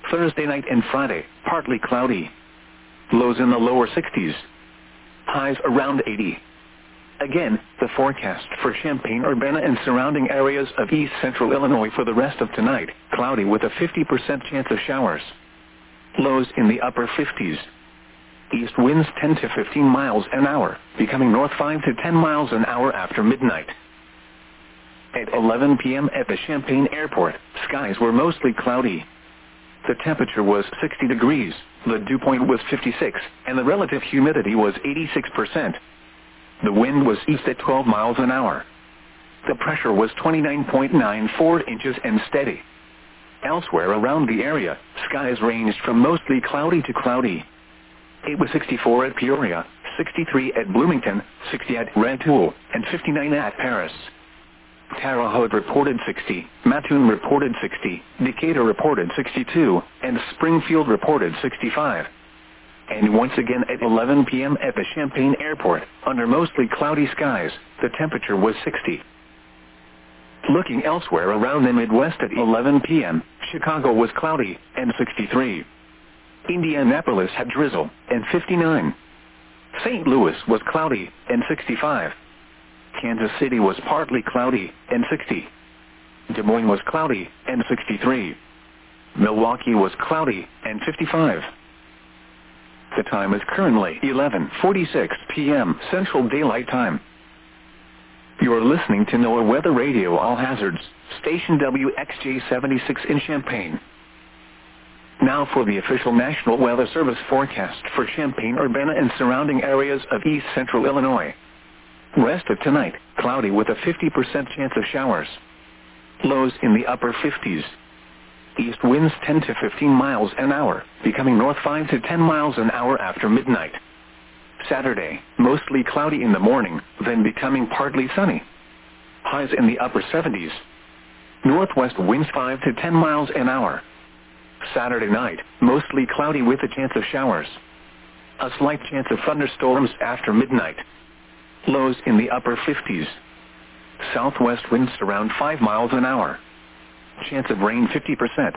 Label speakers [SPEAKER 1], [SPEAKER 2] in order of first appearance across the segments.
[SPEAKER 1] Thursday night and Friday, partly cloudy. Lows in the lower 60s. Highs around 80. Again, the forecast for Champaign-Urbana and surrounding areas of east central Illinois for the rest of tonight, cloudy with a 50% chance of showers. Lows in the upper 50s. East winds 10 to 15 miles an hour, becoming north 5 to 10 miles an hour after midnight. At 11 p.m. at the Champaign Airport, skies were mostly cloudy. The temperature was 60 degrees, the dew point was 56, and the relative humidity was 86%. The wind was east at 12 miles an hour. The pressure was 29.94 inches and steady. Elsewhere around the area, skies ranged from mostly cloudy to cloudy. It was 64 at Peoria, 63 at Bloomington, 60 at Rantoul, and 59 at Paris. Terre Haute reported 60, Mattoon reported 60, Decatur reported 62, and Springfield reported 65. And once again at 11 p.m. at the Champaign Airport, under mostly cloudy skies, the temperature was 60. Looking elsewhere around the Midwest at 11 p.m., Chicago was cloudy, and 63. Indianapolis had drizzle, and 59. St. Louis was cloudy, and 65. Kansas City was partly cloudy, and 60. Des Moines was cloudy, and 63. Milwaukee was cloudy, and 55. The time is currently 11:46 p.m. Central Daylight Time. You are listening to NOAA Weather Radio All Hazards, station WXJ-76 in Champaign. Now for the official National Weather Service forecast for Champaign-Urbana and surrounding areas of east central Illinois. Rest of tonight, cloudy with a 50% chance of showers. Lows in the upper 50s. East winds 10 to 15 miles an hour, becoming north 5 to 10 miles an hour after midnight. Saturday, mostly cloudy in the morning, then becoming partly sunny. Highs in the upper 70s. Northwest winds 5 to 10 miles an hour. Saturday night, mostly cloudy with a chance of showers. A slight chance of thunderstorms after midnight. Lows in the upper 50s. Southwest winds around 5 miles an hour. Chance of rain 50%.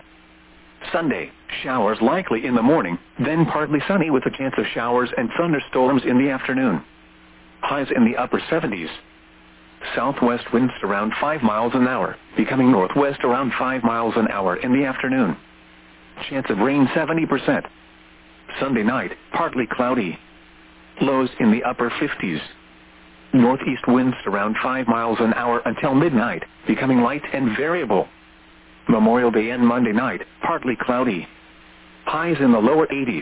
[SPEAKER 1] Sunday, showers likely in the morning, then partly sunny with a chance of showers and thunderstorms in the afternoon. Highs in the upper 70s. Southwest winds around 5 miles an hour, becoming northwest around 5 miles an hour in the afternoon. Chance of rain 70%. Sunday night, partly cloudy. Lows in the upper 50s. Northeast winds around 5 miles an hour until midnight, becoming light and variable. Memorial Day and Monday night, partly cloudy. Highs in the lower 80s.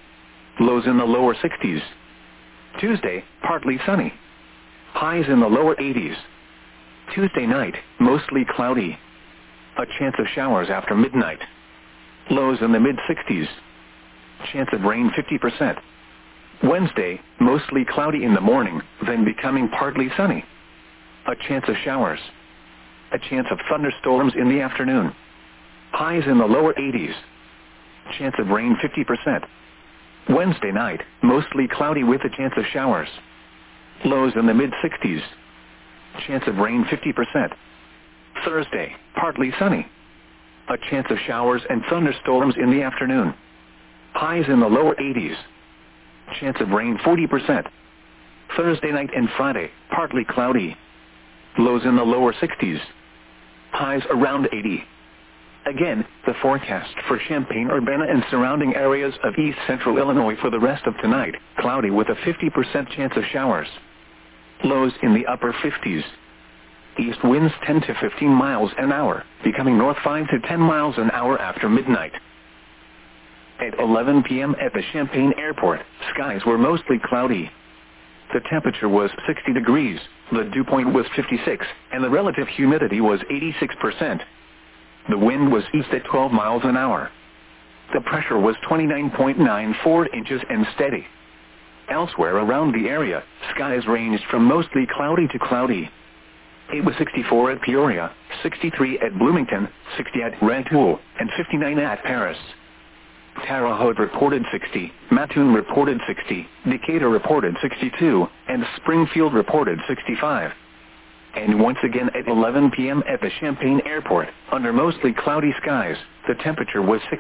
[SPEAKER 1] Lows in the lower 60s. Tuesday, partly sunny. Highs in the lower 80s. Tuesday night, mostly cloudy. A chance of showers after midnight. Lows in the mid-60s. Chance of rain 50%. Wednesday, mostly cloudy in the morning, then becoming partly sunny. A chance of showers. A chance of thunderstorms in the afternoon. Highs in the lower 80s. Chance of rain 50%. Wednesday night, mostly cloudy with a chance of showers. Lows in the mid-60s. Chance of rain 50%. Thursday, partly sunny. A chance of showers and thunderstorms in the afternoon. Highs in the lower 80s. Chance of rain 40%. Thursday night and Friday, partly cloudy. Lows in the lower 60s. Highs around 80. Again, the forecast for Champaign-Urbana and surrounding areas of east central Illinois for the rest of tonight, cloudy with a 50% chance of showers. Lows in the upper 50s. East winds 10 to 15 miles an hour, becoming north 5 to 10 miles an hour after midnight. At 11 p.m. at the Champaign Airport, skies were mostly cloudy. The temperature was 60 degrees, the dew point was 56, and the relative humidity was 86%. The wind was east at 12 miles an hour. The pressure was 29.94 inches and steady. Elsewhere around the area, skies ranged from mostly cloudy to cloudy. It was 64 at Peoria, 63 at Bloomington, 60 at Rantoul, and 59 at Paris. Terre Haute reported 60, Mattoon reported 60, Decatur reported 62, and Springfield reported 65. And once again at 11 p.m. at the Champaign Airport, under mostly cloudy skies, the temperature was 60.